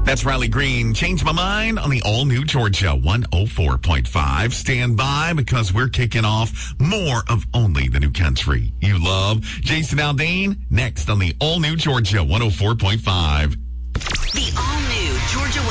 That's Riley Green. Change my mind on the all-new Georgia 104.5. Stand by because we're kicking off more of only the new country you love. Jason Aldean, next on the all-new Georgia 104.5. The all-new Georgia